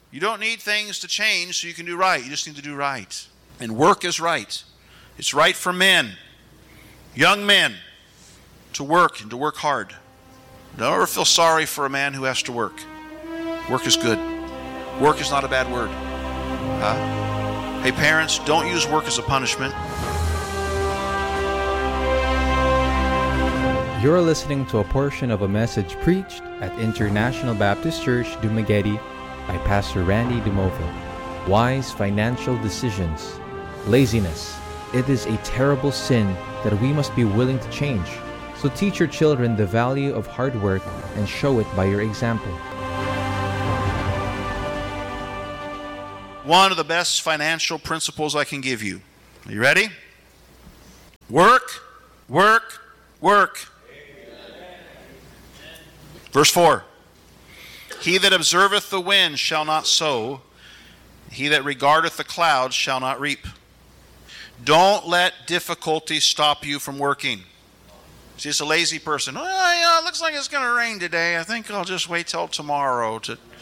You don't need things to change so you can do right. You just need to do right. And work is right. It's right for men, young men, to work and to work hard. Don't ever feel sorry for a man who has to work. Work is good. Work is not a bad word. Hey parents, don't use work as a punishment. You're listening to a portion of a message preached at International Baptist Church, Dumaguete by Pastor Randy Dumovo. Wise financial decisions. Laziness. It is a terrible sin that we must be willing to change. So teach your children the value of hard work and show it by your example. One of the best financial principles I can give you. Are you ready? Work, work, work. Verse 4. He that observeth the wind shall not sow. He that regardeth the clouds shall not reap. Don't let difficulty stop you from working. See, it's a lazy person. Oh, yeah, it looks like it's going to rain today. I think I'll just wait till tomorrow.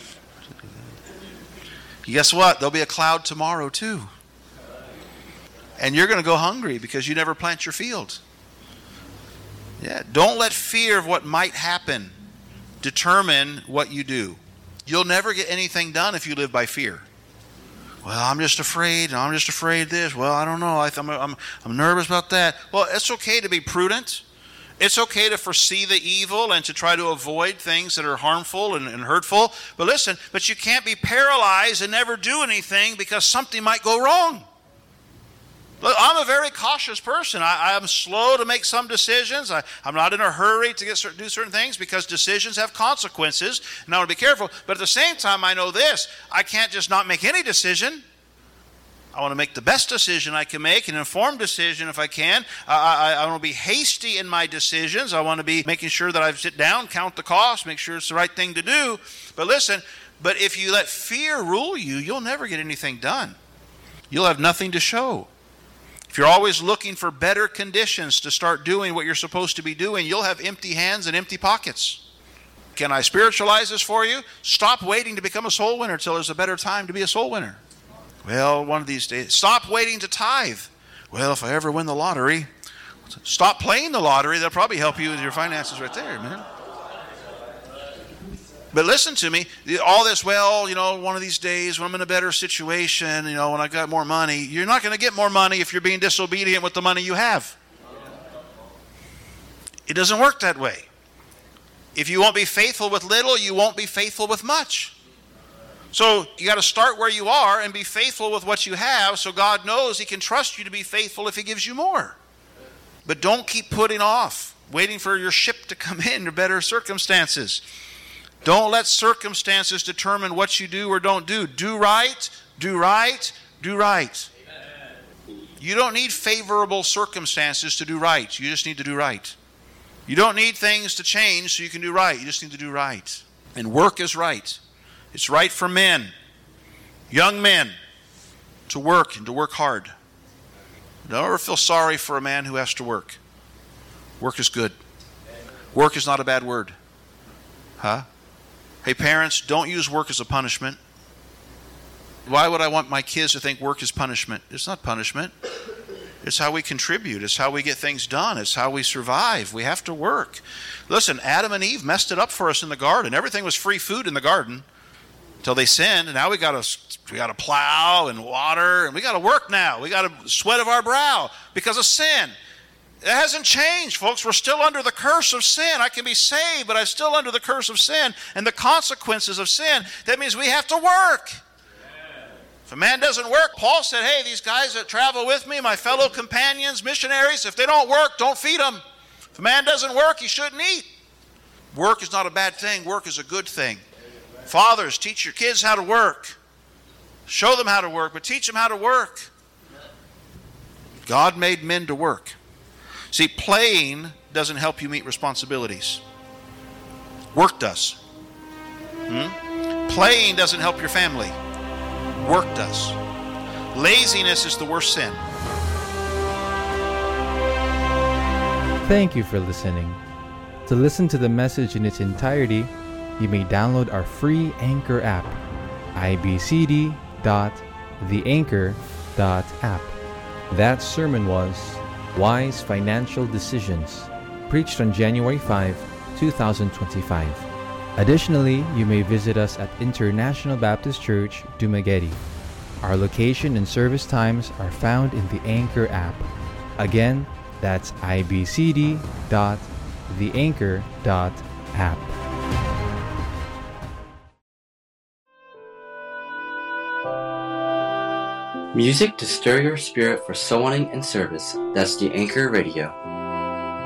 Guess what? There'll be a cloud tomorrow too. And you're going to go hungry because you never plant your field. Yeah, don't let fear of what might happen determine what you do. You'll never get anything done if you live by fear. Well, I'm just afraid. I'm just afraid of this. Well, I don't know. I'm nervous about that. Well, it's okay to be prudent. It's okay to foresee the evil and to try to avoid things that are harmful and hurtful. But listen, but you can't be paralyzed and never do anything because something might go wrong. Look, I'm a very cautious person. I'm slow to make some decisions. I'm not in a hurry to do certain things because decisions have consequences, and I want to be careful. But at the same time, I know this. I can't just not make any decision. I want to make the best decision I can make, an informed decision if I can. I want to be hasty in my decisions. I want to be making sure that I sit down, count the cost, make sure it's the right thing to do. But listen, but if you let fear rule you, you'll never get anything done. You'll have nothing to show. If you're always looking for better conditions to start doing what you're supposed to be doing, you'll have empty hands and empty pockets. Can I spiritualize this for you? Stop waiting to become a soul winner till there's a better time to be a soul winner. Well, one of these days. Stop waiting to tithe. Well, if I ever win the lottery. Stop playing the lottery. That'll probably help you with your finances right there, man. But listen to me. All this, well, one of these days when I'm in a better situation, when I got more money. You're not going to get more money if you're being disobedient with the money you have. It doesn't work that way. If you won't be faithful with little, you won't be faithful with much. So you got to start where you are and be faithful with what you have so God knows He can trust you to be faithful if He gives you more. But don't keep putting off, waiting for your ship to come in or better circumstances. Don't let circumstances determine what you do or don't do. Do right, do right, do right. Amen. You don't need favorable circumstances to do right. You just need to do right. You don't need things to change so you can do right. You just need to do right. And work is right. It's right for men, young men, to work and to work hard. Don't ever feel sorry for a man who has to work. Work is good. Work is not a bad word. Hey parents, don't use work as a punishment. Why would I want my kids to think work is punishment? It's not punishment. It's how we contribute. It's how we get things done. It's how we survive. We have to work. Listen, Adam and Eve messed it up for us in the garden. Everything was free food in the garden until they sinned, and now we got to plow and water, and we got to work now. We got to sweat of our brow because of sin. It hasn't changed, folks. We're still under the curse of sin. I can be saved, but I'm still under the curse of sin and the consequences of sin. That means we have to work. If a man doesn't work, Paul said, hey, these guys that travel with me, my fellow companions, missionaries, if they don't work, don't feed them. If a man doesn't work, he shouldn't eat. Work is not a bad thing. Work is a good thing. Fathers, teach your kids how to work. Show them how to work, but teach them how to work. God made men to work. See, playing doesn't help you meet responsibilities. Work does. Playing doesn't help your family. Work does. Laziness is the worst sin. Thank you for listening. To listen to the message in its entirety, you may download our free Anchor app. ibcd.theanchor.app. That sermon was Wise Financial Decisions, preached on January 5, 2025. Additionally, you may visit us at International Baptist Church, Dumaguete. Our location and service times are found in the Anchor app. Again, that's ibcd.theanchor.app. Music to stir your spirit for soul winning and service. That's the Anchor Radio.